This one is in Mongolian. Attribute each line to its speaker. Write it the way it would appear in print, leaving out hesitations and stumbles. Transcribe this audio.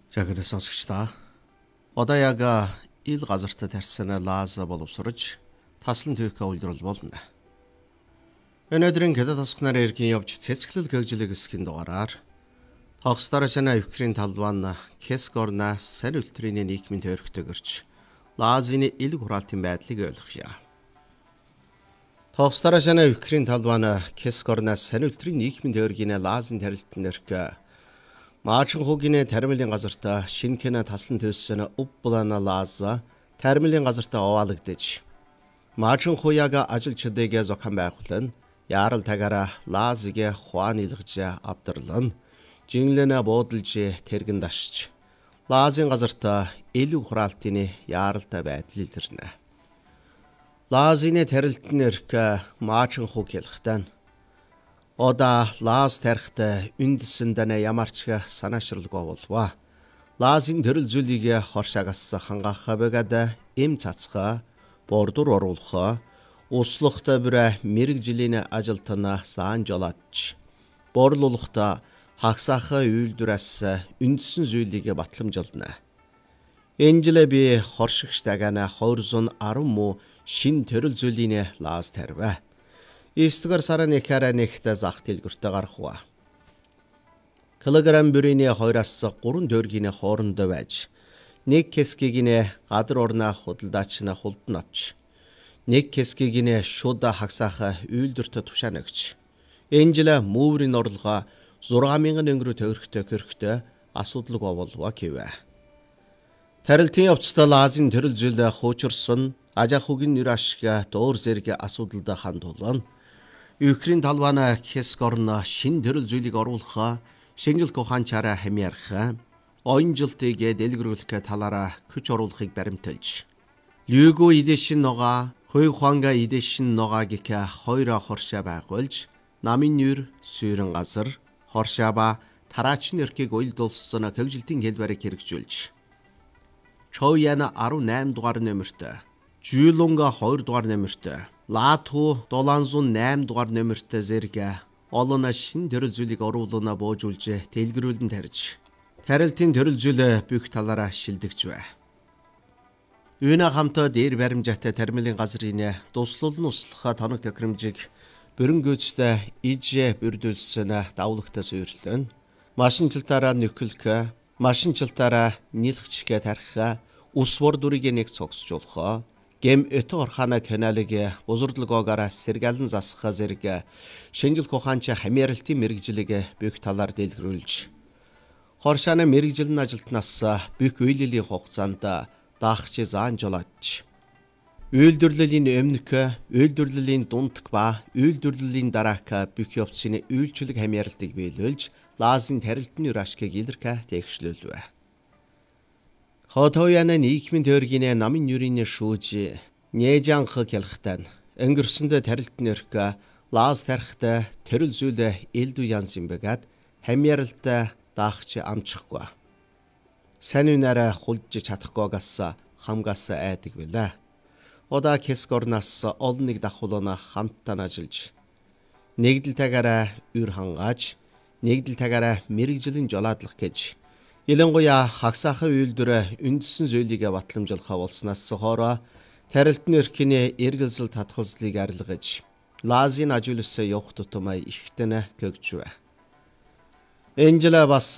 Speaker 1: За гэрээ сонсогчдаа. Одоо яг ил газартаа тарьсан лааза боловсрож таслан төвхөө үйлдвэрлэл болно. Өнөөдрийн Кэдэт тосгоноор эргэн явж цэцгэлэл гэгжлэг хэсгийн дугаараар тогсдорошна Украин талбан Кескорна сар үлтрийн нийгмийн төрхтэй гэрч лаазины ил хураалтын байдлыг ойлгоё. Тогсдорошна Украин талбан Кескорна сар үлтрийн нийгмийн төргийн лаазын тарилтнэрк Maaчин хугийн тармилын газартаа шинкэнэ таслан төссөн упплана лааза тармилын газартаа оваалагдаж Maaчин хуяга ажилчдыг зохион байгуулан яарал тагаараа лаазыг хуан илгэж авдарлан жинглэнэ буудалж тэргэн дашж лаазын газартаа элэг хураалтын яаралтай байдал илэрнэ. Лаазины тарилтнэрк Maaчин хуг ялхтан Ода лааз тарихтай үндсэндэнэ ямарч санаашралгүй болва. Лаазын төрөл зүйлийг хоршаагаас хангаах бэгад эм цацгаа, бордур оруулах, услахтай бүрэ мэрэгжлийн ажилтнаа саан жолоодж, борлуулахта хагсаах үйлдвэрэс үндсэн зүйлийг батламжуулна. Энжилэ би хоршигч дагана 210 муу шин төрөл зүйлийн лааз тарива. Истгэр сарын ихара нэгтэ зах дэлгүртэ гарахва. Килограмм бүрийн 2-аас 3 дөргийн хоорондоо байж, нэг кескийг гадар орна худалдаач на хулдан авч, нэг кескийг шууд хагсаах үйлдвэртэ тушаанагч. Энжилэ мөврийн орлогоо 6,000 өнгөрө төгрөгтэй асуудалгүй болов гэвэ. Тарилтын явцдаа лаазын төрөл зүйл хуучирсан ажах үгийн нэр ашиг дуур зэрэг асуудалд хандуулна. Украин талбана Кескорна шин төрөл зүйлийг оруулах, шинжилх ухаанчаараа хамаарах, оюнжилтыг дэлгэрүүлэх талаараа хүч оруулахыг баримталж, Люго идэшин ногоо, Хойхуанга идэшин ногоо гэх хоёр хоршоо байгуулж, намын нүр, сүйрэн газар, хоршаaba тараачны өрхийг уйлдуулсан хөгжилтийн хэлбэрийг хэрэгжүүлж, Чояна 18 дугаар нөмөртэй, Жүүлунга 2 дугаар нөмөртэй, Лаатху 708 дугаар нөмөртэй зэрэг олон шин төрөл зүйлийг оруулна боожуулж дэлгэрүүлэн тарьж тарилтын төрөл зүйл бүх талаараа шилдэгч бай. Үүнэ хамтаа дээр баримжаатай тармилын газрын дуслуулн услах тоног тохиромжийг бүрэн гүйцэд иж бүрдүүлсэн давлагтай суйрлан машинчилтаараа нөхөлх, машинчилтаараа нийлхчгэ тарих, ус бор дүрийг нэг цогсжуулах, гэм өтө орхана каналыг бузурдлогоогоор сэргэлэн засах зэрэг шинжилх ухаанч хамааралтын мэрэгжлийг бүх талаар дэлгэрүүлж хоршааны мэрэгжилэн ажилтнаас бүх үйлдвэрлэлийн хугацаанд даахч заан жолоодж үйлдвэрлэлийн өмнөх, үйлдвэрлэлийн дундх ба үйлдвэрлэлийн дараах бүх явцын үйлчлэг хамааралтыг биелүүлж лаазын тарилтны ашгийг илэрхэ тэгшлүүлвэ. Хотояна нийгмийн төргийн намын нүрийн шүүж нээжанх хялхтан өнгөрсөнд тарилтнэрк лааз тарихтай төрөл зүйл элдв янзын бэгад хамааралтай даахч амчихгүй. Сайн үнээрээ хулж чадахгүйгаас хамгаас айдаг билээ. Ода Кескорнаас олон нэг давхуулна хамтдаа ажиллаж нэгдэл тагаараа үр хангааж нэгдэл тагаараа мэрэгжлийн жолоодлох гэж Ялангуяа хагсаахын үйлдвэр үндсэн зүйлийг батламжуулах болсноос хоороо тарилтны өрхийн эргэлзэл татгалзлыг арилгаж лаазын ажуулс явах тутам ихтэн гэгжвэ. Энжилэ бас